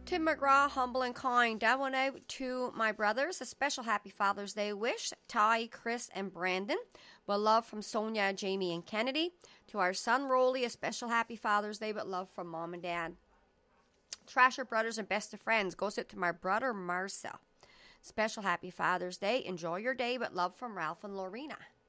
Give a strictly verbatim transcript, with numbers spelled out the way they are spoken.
Tim McGraw, humble and kind. That one out to my brothers. A special happy Father's Day wish. Ty, Chris, and Brandon. With love from Sonia, Jamie, and Kennedy. To our son, Rolly, a special happy Father's Day with love from Mom and Dad. Trasher Brothers and Best of Friends goes out to my brother, Marcel. Special happy Father's Day. Enjoy your day with love from Ralph and Lorena.